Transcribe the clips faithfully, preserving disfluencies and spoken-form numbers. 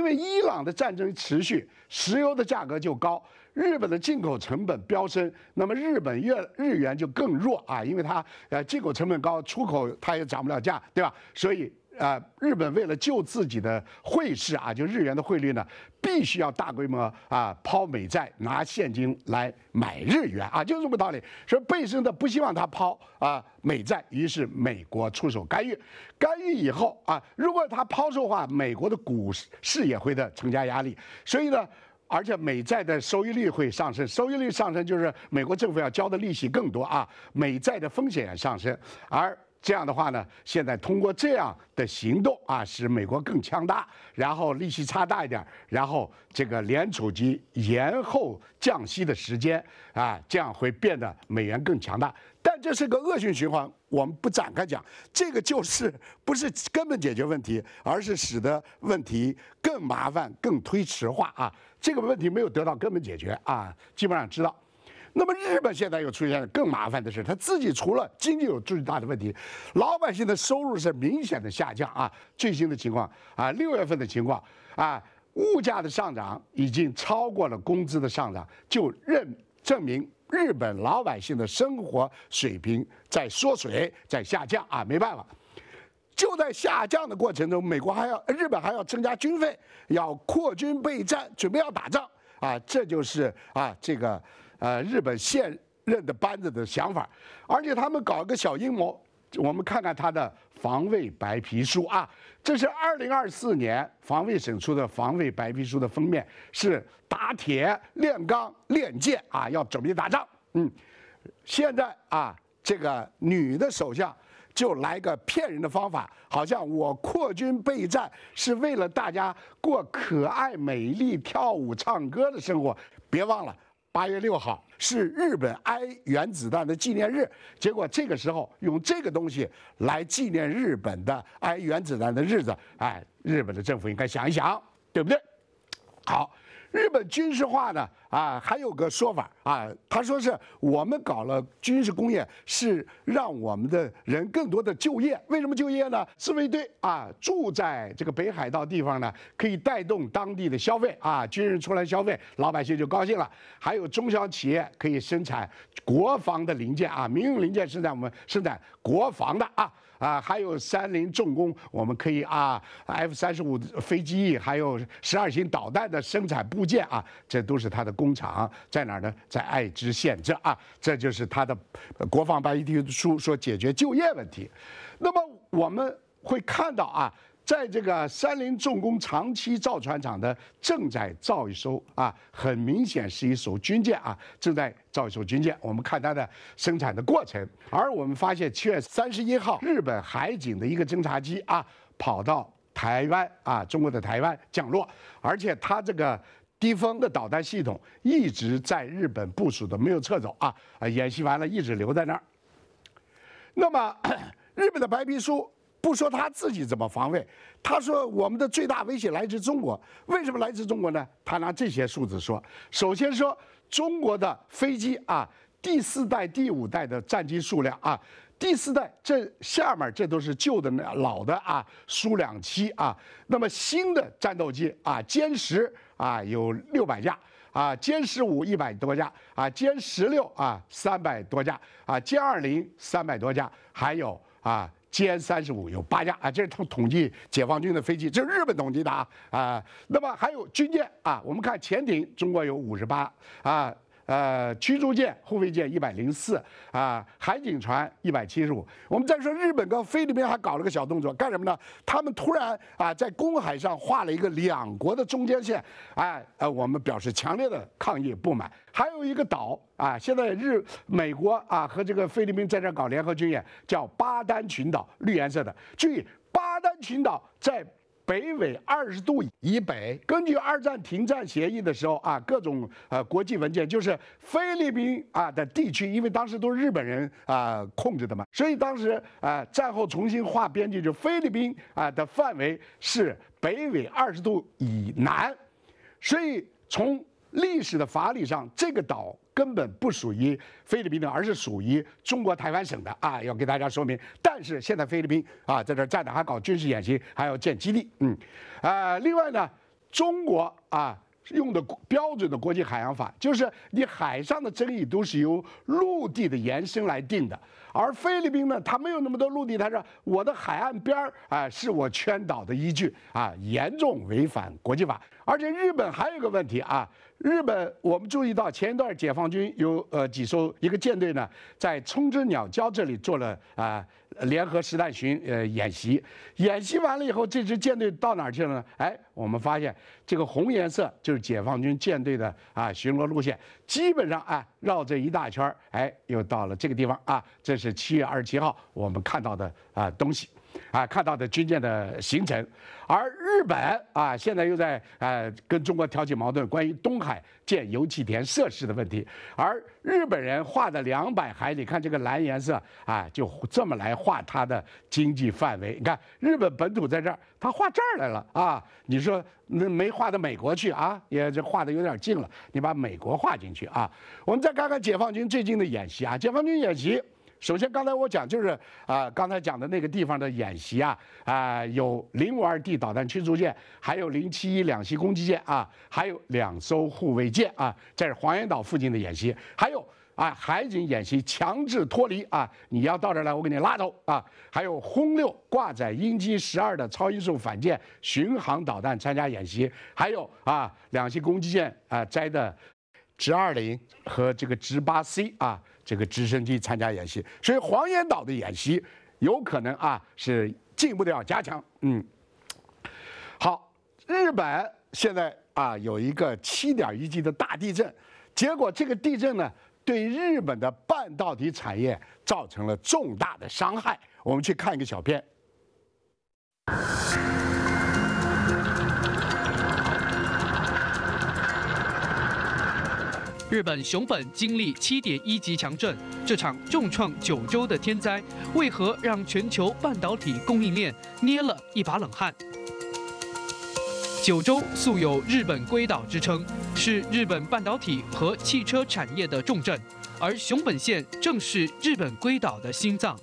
为伊朗的战争持续，石油的价格就高，日本的进口成本飙升，那么日本越日元就更弱啊，因为它呃进口成本高，出口它也涨不了价，对吧？所以。啊、呃，日本为了救自己的汇市啊，就日元的汇率呢，必须要大规模啊抛美债，拿现金来买日元啊，就是这么个道理。所以贝森的不希望他抛啊美债，于是美国出手干预。干预以后啊，如果他抛售的话，美国的股市也会的增加压力。所以呢。而且美债的收益率会上升，收益率上升就是美国政府要交的利息更多啊，美债的风险也上升，而这样的话呢，现在通过这样的行动啊，使美国更强大，然后利息差大一点，然后这个联储局延后降息的时间啊，这样会变得美元更强大。但这是个恶性循环，我们不展开讲。这个就是不是根本解决问题，而是使得问题更麻烦、更推迟化啊。这个问题没有得到根本解决啊，基本上知道。那么日本现在又出现了更麻烦的是，他自己除了经济有最大的问题，老百姓的收入是明显的下降啊。最新的情况啊，六月份的情况啊，物价的上涨已经超过了工资的上涨，就认证明。日本老百姓的生活水平在缩水，在下降啊，没办法。就在下降的过程中，美国还要日本还要增加军费，要扩军备战，准备要打仗啊，这就是啊这个呃日本现任的班子的想法，而且他们搞一个小阴谋。我们看看他的防卫白皮书啊，这是二零二四年防卫省出的防卫白皮书的封面，是打铁炼钢炼剑啊，要准备打仗。嗯，现在啊，这个女的首相就来个骗人的方法，好像我扩军备战是为了大家过可爱、美丽、跳舞、唱歌的生活。别忘了，八月六号是日本挨原子弹的纪念日，结果这个时候用这个东西来纪念日本的挨原子弹的日子，哎，日本的政府应该想一想，对不对？好，日本军事化呢，啊，还有个说法啊，他说是我们搞了军事工业，是让我们的人更多的就业。为什么就业呢？自卫队啊，住在这个北海道地方呢，可以带动当地的消费啊，军人出来消费，老百姓就高兴了。还有中小企业可以生产国防的零件啊，民用零件生产我们生产国防的啊。啊，还有三菱重工，我们可以啊 ，F 三十五飞机，还有十二型导弹的生产部件啊，这都是它的工厂，在哪儿呢？在爱知县这啊，这就是它的国防白皮书说解决就业问题。那么我们会看到啊。在这个三菱重工长崎造船厂的正在造一艘啊，很明显是一艘军舰啊，正在造一艘军舰。我们看它的生产的过程，而我们发现七月三十一号，日本海警的一个侦察机啊，跑到台湾啊，中国的台湾降落，而且它这个低风的导弹系统一直在日本部署的，没有撤走啊，啊，演习完了一直留在那儿。那么，日本的白皮书。不说他自己怎么防卫，他说我们的最大威胁来自中国。为什么来自中国呢？他拿这些数字说，首先说中国的飞机啊，第四代、第五代的战机数量啊，第四代这下面这都是旧的老的啊，苏两七啊，那么新的战斗机啊，歼十啊有六百架。啊，歼十五一百多架，啊，歼十六啊三百多架，啊，歼二零三百多架，还有啊。歼三十五有八架啊，这是统统计解放军的飞机，这是日本统计的啊啊。那么还有军舰啊，我们看潜艇，中国有五十八啊，呃，驱逐舰、护卫舰一百零四啊，海警船一百七十五。我们再说日本跟菲律宾还搞了个小动作，干什么呢？他们突然啊，在公海上画了一个两国的中间线，哎呃，我们表示强烈的抗议不满。还有一个岛啊，现在日美国啊和这个菲律宾在这搞联合军演，叫巴丹群岛，绿颜色的。注意，巴丹群岛在北纬二十度以北。根据二战停战协议的时候啊，各种呃国际文件，就是菲律宾啊的地区，因为当时都是日本人啊控制的嘛，所以当时啊战后重新划边界，就菲律宾啊的范围是北纬二十度以南，所以从历史的法理上，这个岛根本不属于菲律宾的，而是属于中国台湾省的啊！要给大家说明。但是现在菲律宾啊，在这站着还搞军事演习，还要建基地，嗯，啊、呃，另外呢， 中国啊。 用的标准的国际海洋法，就是你海上的争议都是由陆地的延伸来定的，而菲律宾呢，它没有那么多陆地，它说我的海岸边儿啊是我圈岛的依据啊，严重违反国际法。而且日本还有一个问题啊，日本我们注意到前一段解放军有呃几艘一个舰队呢，在冲之鸟礁这里做了啊。 联合实弹巡呃演习，演习完了以后，这支舰队到哪儿去了呢？哎，我们发现这个红颜色就是解放军舰队的啊巡逻路线，基本上啊绕这一大圈儿，哎，又到了这个地方啊。这是七月二十七号我们看到的啊东西，啊看到的军舰的行程。而日本啊现在又在呃跟中国挑起矛盾，关于东海建油气田设施的问题。而日本人画的两百海里，看这个蓝颜色啊，就这么来画它的经济范围。你看日本本土在这儿，他画这儿来了啊！你说那没画到美国去啊？也这画的有点近了，你把美国画进去啊！我们再看看解放军最近的演习啊，解放军演习。 首先，刚才我讲就是啊、呃，刚才讲的那个地方的演习啊，啊、呃、有零五二 D 导弹驱逐舰，还有零七一两栖攻击舰啊，还有两艘护卫舰啊，这是黄岩岛附近的演习，还有啊海警演习强制脱离啊，你要到这儿来，我给你拉走啊，还有轰六挂载鹰击十二的超音速反舰巡航导弹参加演习，还有啊两栖攻击舰啊摘的直二零和这个直八 C 啊。 这个直升机参加演习，所以黄岩岛的演习有可能啊是进一步的要加强。嗯，好，日本现在啊有一个七点一级的大地震，结果这个地震呢对日本的半导体产业造成了重大的伤害。我们去看一个小片。 日本熊本经历七点一级强震，这场重创九州的天灾，为何让全球半导体供应链捏了一把冷汗？九州素有“日本龟岛”之称，是日本半导体和汽车产业的重镇，而熊本县正是日本龟岛的心脏。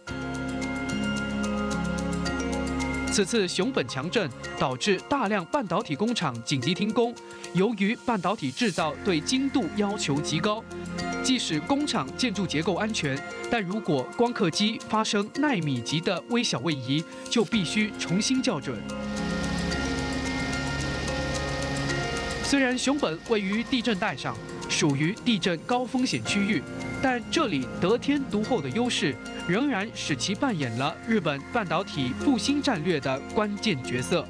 此次熊本强震导致大量半导体工厂紧急停工。由于半导体制造对精度要求极高，即使工厂建筑结构安全，但如果光刻机发生奈米级的微小位移，就必须重新校准。虽然熊本位于地震带上，属于地震高风险区域，但这里得天独厚的优势。 仍然使其扮演了日本半导体复兴战略的关键角色。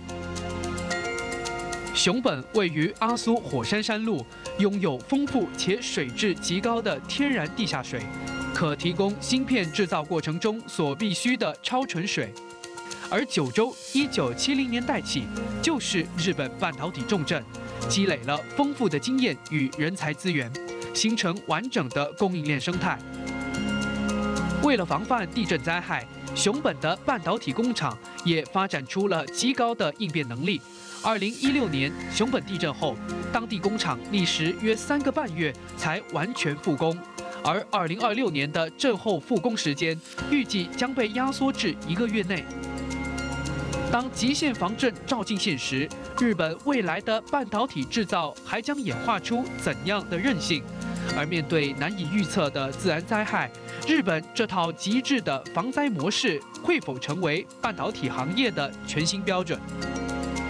熊本位于阿苏火山山路，拥有丰富且水质极高的天然地下水，可提供芯片制造过程中所必需的超纯水。而九州一九七零年代起就是日本半导体重镇，积累了丰富的经验与人才资源，形成完整的供应链生态。 为了防范地震灾害，熊本的半导体工厂也发展出了极高的应变能力。二零一六年熊本地震后，当地工厂历时约三个半月才完全复工，而二零二六年的震后复工时间预计将被压缩至一个月内。当极限防震照进现实，日本未来的半导体制造还将演化出怎样的韧性？而面对难以预测的自然灾害，日本这套极致的防灾模式会否成为半导体行业的全新标准？